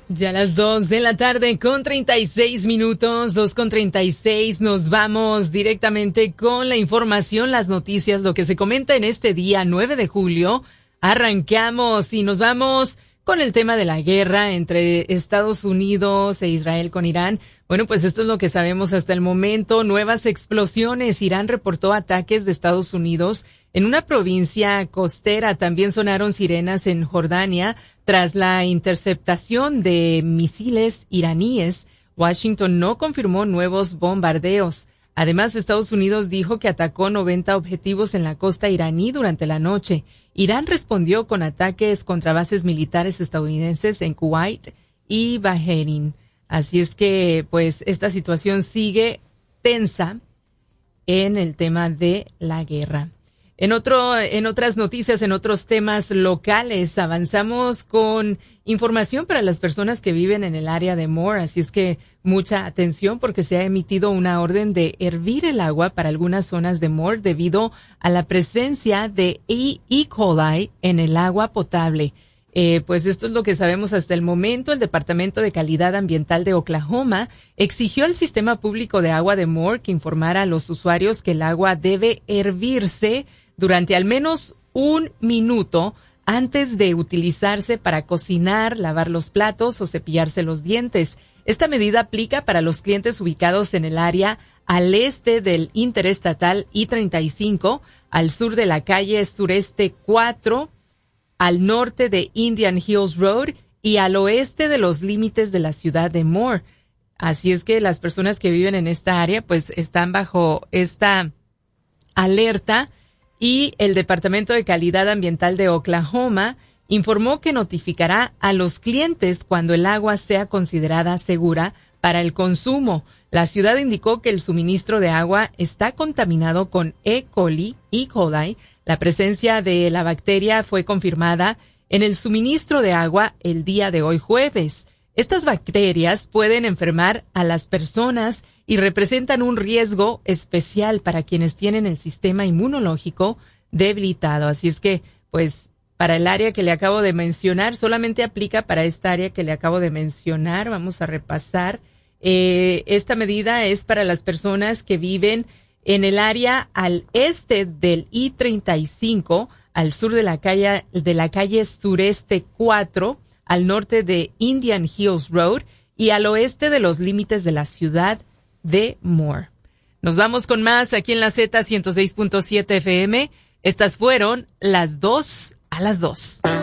Ya a las 2 de la tarde con 36 minutos, 2:36, nos vamos directamente con la información, las noticias, lo que se comenta en este día 9 de julio. Arrancamos y nos vamos con el tema de la guerra entre Estados Unidos e Israel con Irán. Bueno, pues esto es lo que sabemos hasta el momento. Nuevas explosiones. Irán reportó ataques de Estados Unidos en una provincia costera. También sonaron sirenas en Jordania tras la interceptación de misiles iraníes. Washington no confirmó nuevos bombardeos. Además, Estados Unidos dijo que atacó 90 objetivos en la costa iraní durante la noche. Irán respondió con ataques contra bases militares estadounidenses en Kuwait y Bahrein. Así es que, pues, esta situación sigue tensa en el tema de la guerra. En otras noticias, en otros temas locales, avanzamos con información para las personas que viven en el área de Moore. Así es que mucha atención porque se ha emitido una orden de hervir el agua para algunas zonas de Moore debido a la presencia de E. coli en el agua potable. Pues esto es lo que sabemos hasta el momento. El Departamento de Calidad Ambiental de Oklahoma exigió al sistema público de agua de Moore que informara a los usuarios que el agua debe hervirse durante al menos 1 minuto antes de utilizarse para cocinar, lavar los platos o cepillarse los dientes. Esta medida aplica para los clientes ubicados en el área al este del interestatal I-35, al sur de la calle sureste 4, al norte de Indian Hills Road y al oeste de los límites de la ciudad de Moore. Así es que las personas que viven en esta área pues están bajo esta alerta. Y el Departamento de Calidad Ambiental de Oklahoma informó que notificará a los clientes cuando el agua sea considerada segura para el consumo. La ciudad indicó que el suministro de agua está contaminado con E. coli. La presencia de la bacteria fue confirmada en el suministro de agua el día de hoy jueves. Estas bacterias pueden enfermar a las personas y representan un riesgo especial para quienes tienen el sistema inmunológico debilitado. Así es que, pues, para el área que le acabo de mencionar, solamente aplica para esta área que le acabo de mencionar. Vamos a repasar. Esta medida es para las personas que viven en el área al este del I-35, al sur de la calle sureste 4, al norte de Indian Hills Road y al oeste de los límites de la ciudad de Moore. Nos vamos con más aquí en la Z 106.7 FM. Estas fueron las 2 a las 2.